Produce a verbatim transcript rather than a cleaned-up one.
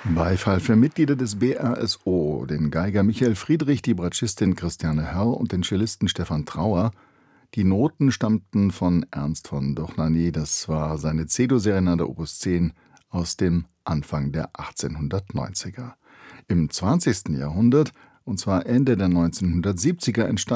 Beifall für Mitglieder des B R S O, den Geiger Michael Friedrich, die Bratschistin Christiane Hörr und den Cellisten Stefan Trauer. Die Noten stammten von Ernst von Dohnanyi, das war seine C-Dur-Serenade Opus zehn aus dem Anfang der achtzehnhundertneunziger. Im zwanzigsten Jahrhundert, und zwar Ende der neunzehnhundertsiebziger, entstand